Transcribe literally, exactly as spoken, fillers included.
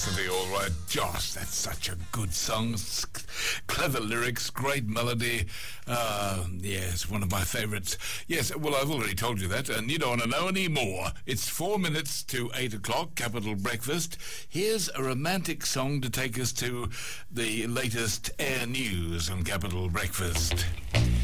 Cassidy, all right. Josh, that's such a good song. S- Clever lyrics, great melody. Uh, yes, one of my favourites. Yes, well, I've already told you that, and you don't want to know any more. It's four minutes to eight o'clock, Capital Breakfast. Here's a romantic song to take us to the latest air news on Capital Breakfast.